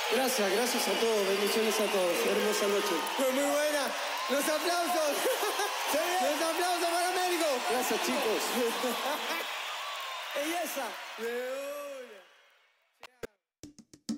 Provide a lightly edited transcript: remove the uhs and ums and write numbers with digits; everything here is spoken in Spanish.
Gracias a todos, bendiciones a todos. Hermosa noche. Fue muy buena. Los aplausos. Los aplausos para Américo. Gracias, chicos. Belleza. De una.